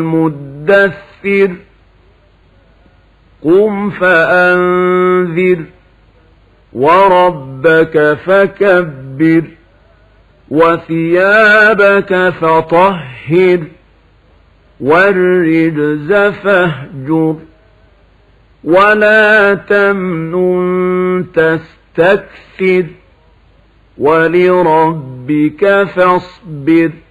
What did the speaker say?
المدثر قم فأنذر وربك فكبر وثيابك فطهر والرجز فاهجر ولا تمنن تستكثر ولربك فاصبر